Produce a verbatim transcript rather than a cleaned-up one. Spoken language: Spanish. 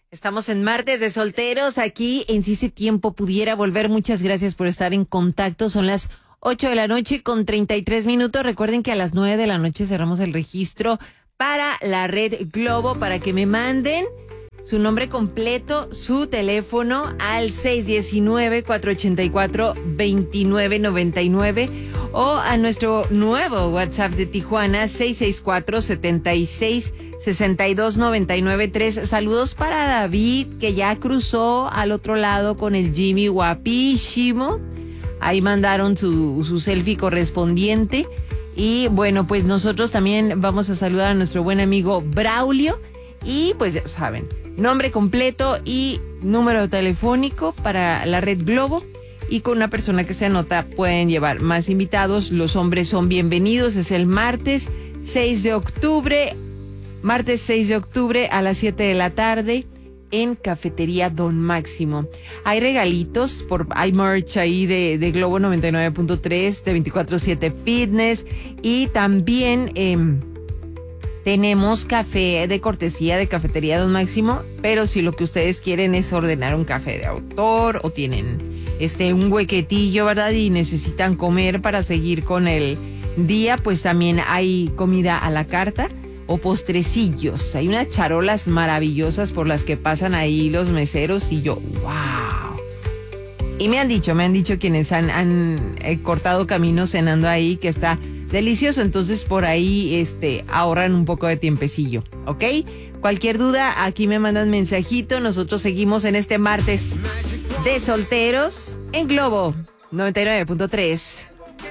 Estamos en martes de solteros aquí en Si ese tiempo pudiera volver. Muchas gracias por estar en contacto. Son las ocho de la noche con treinta y tres minutos. Recuerden que a las nueve de la noche cerramos el registro para la red Globo para que me manden su nombre completo, su teléfono al seis uno nueve, cuatro ocho cuatro, dos nueve nueve nueve o a nuestro nuevo WhatsApp de Tijuana seis seis cuatro, siete seis, seis dos nueve nueve tres. Saludos para David, que ya cruzó al otro lado con el Jimmy guapísimo. Ahí mandaron su, su selfie correspondiente. Y bueno, pues nosotros también vamos a saludar a nuestro buen amigo Braulio. Y pues ya saben, nombre completo y número telefónico para la red Globo. Y con una persona que se anota pueden llevar más invitados. Los hombres son bienvenidos. Es el martes seis de octubre. Martes seis de octubre a las siete de la tarde en Cafetería Don Máximo. Hay regalitos, por, hay merch ahí de, de Globo noventa y nueve punto tres, de veinticuatro siete Fitness. Y también eh, tenemos café de cortesía de Cafetería Don Máximo. Pero si lo que ustedes quieren es ordenar un café de autor o tienen este un huequetillo, ¿verdad? Y necesitan comer para seguir con el día, pues también hay comida a la carta o postrecillos. Hay unas charolas maravillosas por las que pasan ahí los meseros y yo, wow. Y me han dicho, me han dicho quienes han, han eh, cortado camino cenando ahí que está delicioso. Entonces por ahí este, ahorran un poco de tiempecillo, ¿ok? Cualquier duda, aquí me mandan mensajito. Nosotros seguimos en este martes de solteros en Globo noventa y nueve punto tres.